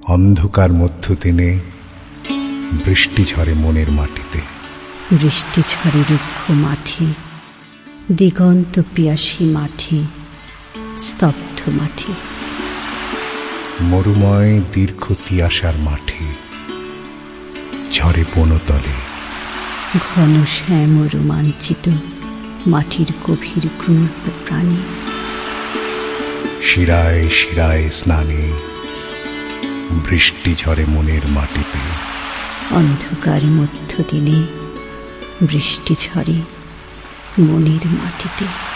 অন্ধকার মধ্য দিনে বৃষ্টি ঝরে মনের মাটিতে। বৃষ্টি ঝরে রুক্ষ মাটি, দিগন্ত পিয়াসী মাটি, স্তব্ধ মাটি। মরুময় দীর্ঘ তিয়াসার মাটি ঝরে বনতলে। ঘন শ্যাম রোমাঞ্চিত মাটির গভীর গূঢ় প্রাণী। শিরায় শিরায় স্নানে বৃষ্টি ঝরে মনের মাটিতে। অন্ধকার মধ্য দিনে বৃষ্টি ঝরে মনের মাটিতে।